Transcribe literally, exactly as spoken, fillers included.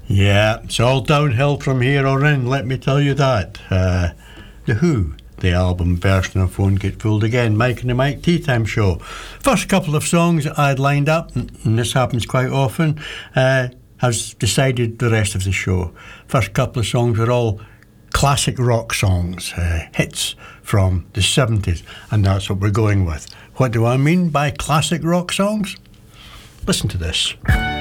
Yeah, it's all downhill from here on in, let me tell you that. Uh, the Who, the album version of Won't Get Fooled Again, Mike and the Mike Tea Time Show. First couple of songs I had lined up, and this happens quite often, uh, has decided the rest of the show. First couple of songs were all classic rock songs, uh, hits from the seventies, and that's what we're going with. What do I mean by classic rock songs? Listen to this.